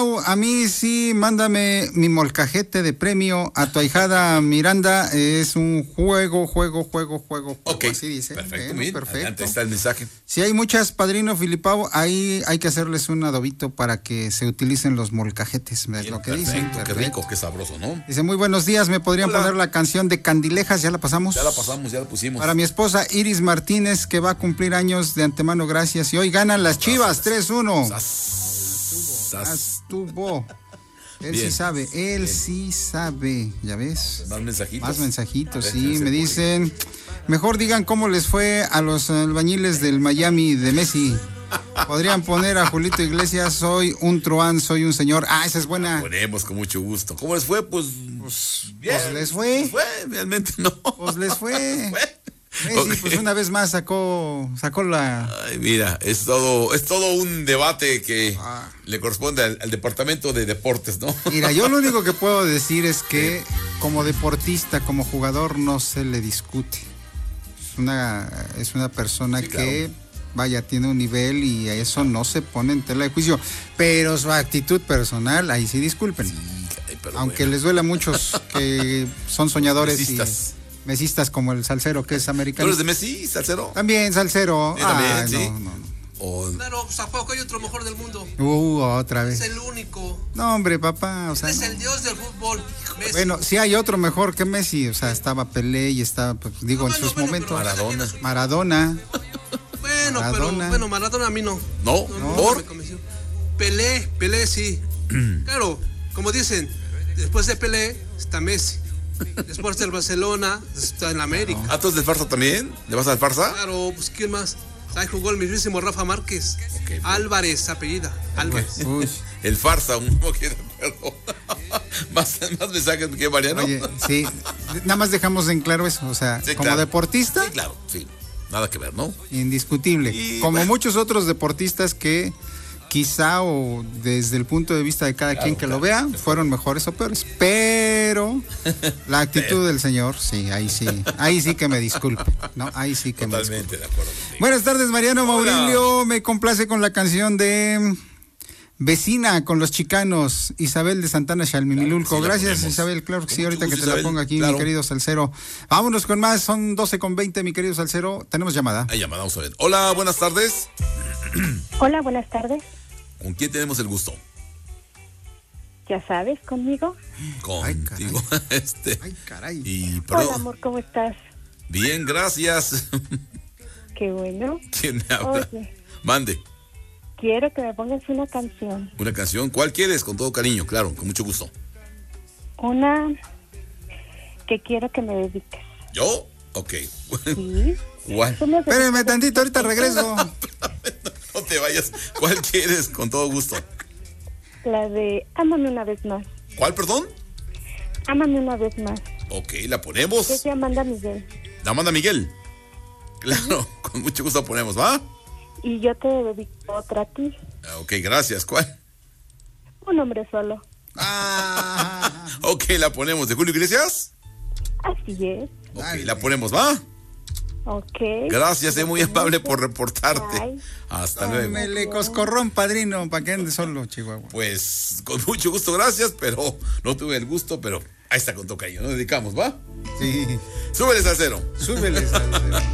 A mí sí, mándame mi molcajete de premio a tu ahijada Miranda. Es un juego. Ok, así dice. perfecto, bien. Perfecto. Adelante, está el mensaje. Si hay muchas, padrino Filipao, ahí hay que hacerles un adobito para que se utilicen los molcajetes, es lo que dicen. Perfecto, qué rico, qué sabroso, ¿no? Dice, muy buenos días, ¿me podrían Hola. poner la canción de Candilejas? ¿Ya la pasamos? Ya la pasamos, ya la pusimos. Para mi esposa Iris Martínez, que va a cumplir años de antemano, gracias. Y hoy ganan las Chivas, 3-1. Estuvo. Él Bien. sí sabe, sí sabe, ¿ya ves? Más mensajitos. Más mensajitos, sí, Déjense me por dicen, mejor digan cómo les fue a los albañiles del Miami de Messi. Podrían poner a Julito Iglesias, soy un truán, soy un señor. Ah, esa es buena. Ponemos con mucho gusto. ¿Cómo les fue? Pues bien. Pues les fue. Realmente no. Pues les fue. Messi, Ok. pues una vez más sacó la... Ay, mira, es todo un debate que le corresponde al departamento de deportes, ¿no? Mira, yo lo único que puedo decir es que como deportista, como jugador, no se le discute. Es una persona Sí, que, claro. vaya, tiene un nivel y a eso no se pone en tela de juicio. Pero su actitud personal, ahí sí disculpen. Sí, caray, pero Aunque bueno. les duele a muchos que son soñadores Mesistas. y mesistas como el salsero que es ¿Tú americano. eres de Messi, Salcero? También salsero. Sí, también, Ay, sí. no. O Claro, pues tampoco hay otro mejor del mundo. Otra Es vez. el único. No, hombre, papá, o sea, Es no. el dios del fútbol. Messi. Bueno, sí hay otro mejor que Messi, o sea, estaba Pelé y estaba, pues, digo, en sus momentos. Maradona. Maradona. Bueno, Maradona. pero Maradona a mí no. No, No ¿por? me convenció. Pelé sí. Claro, como dicen, después de Pelé está Messi. Después del Barcelona está en la América. ¿Ah, tú eres del Farsa también? ¿Le vas al Farsa? Claro, pues ¿quién más? Ahí jugó el mismísimo Rafa Márquez. Ok, bien. Álvarez, apellida. Álvarez. Uy, El Farsa, un poco de acuerdo. más mensajes que Mariano. oye, sí, nada más dejamos en claro eso, o sea, Sí, como claro. deportista, Sí, claro, sí. Nada que ver, ¿no? indiscutible. Y, Como bueno. muchos otros deportistas que quizá o desde el punto de vista de cada quien que lo vea, fueron mejores o peores. Pero la actitud del señor, sí, ahí sí que me disculpe, ¿no? Ahí sí que me disculpe. Totalmente de acuerdo contigo. Buenas tardes, Mariano Hola. Maurilio. Me complace con la canción de Vecina con los Chicanos, Isabel de Santana Chalmimilulco. Sí, la Gracias, ponemos. Isabel. Claro que Con sí, ahorita mucho que gusto, te la Isabel. ponga aquí, Claro. mi querido Salcero. Vámonos con más, son 12:20, mi querido Salcero. Tenemos llamada. Hay llamada, vamos a ver. Hola, buenas tardes. Hola, buenas tardes. ¿Con quién tenemos el gusto? Ya sabes, conmigo. Contigo. Ay, caray. Y Hola, perdón. amor, ¿cómo estás? Bien, gracias. Qué bueno. ¿Quién habla? Oye, Mande. quiero que me pongas una canción. Una canción. ¿Cuál quieres? Con todo cariño, claro, con mucho gusto. Una que quiero que me dediques. ¿Yo? Ok. ¿Sí? ¿Cuál? Tú me Espérame tantito, ahorita regreso. No te vayas. ¿Cuál quieres? Con todo gusto. La de Ámame una vez más. ¿Cuál, perdón? Ámame una vez más. Ok, la Que ponemos. se Amanda Miguel. La manda Miguel. Claro, con mucho gusto la ponemos, ¿va? Y yo te dedico otra a ti. Ah, ok, gracias. ¿Cuál? Un hombre solo. Ah, Ok, la ponemos. ¿De Julio Iglesias? Así es. Ok, Dale. la ponemos, ¿va? Ok. Gracias, muy amable por reportarte. Bye. Hasta luego. tómele coscorrón, padrino, para que ande solo, Chihuahua. Pues con mucho gusto, gracias, pero no tuve el gusto, pero ahí está con tocayo, nos dedicamos, ¿va? Sí, Súbeles al cero. súbele, Salcero.